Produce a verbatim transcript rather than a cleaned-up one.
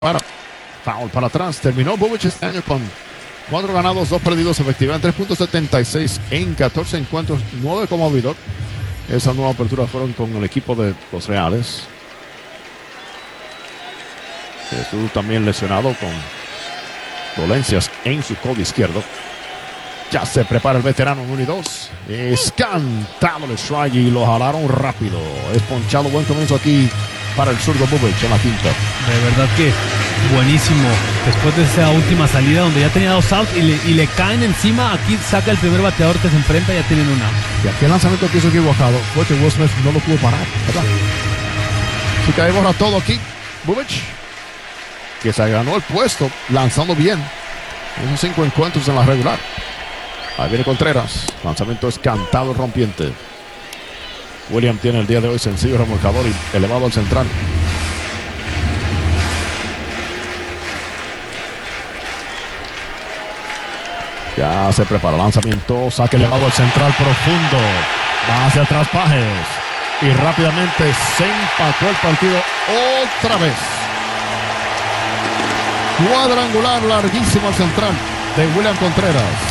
para foul para atrás. Terminó Bubic este año con cuatro ganados, dos perdidos, efectividad tres punto setenta y seis en catorce encuentros, nueve como abridor. Esa nueva apertura fueron con el equipo de los Reales. Jesús también lesionado con dolencias en su codo izquierdo. Ya se prepara el veterano en uno y dos. Es cantado el strike y lo jalaron rápido. Es ponchado. Buen comienzo aquí para el zurdo Bubic en la quinta. De verdad que buenísimo. Después de esa última salida donde ya tenía dos outs y le, y le caen encima, aquí saca el primer bateador que se enfrenta y ya tienen una. Y aquí el lanzamiento que hizo equivocado fue que Will Smith no lo pudo parar, ¿verdad? Sí. Así que ahí borra todo aquí Bubic, que se ganó el puesto lanzando bien esos cinco encuentros en la regular. Ahí viene Contreras. Lanzamiento es cantado rompiente. William tiene el día de hoy sencillo remolcador y elevado al central. Ya se prepara el lanzamiento. Saque elevado al central profundo. Va hacia atrás Pajes. Y rápidamente se empató el partido otra vez. Cuadrangular larguísimo al central de William Contreras.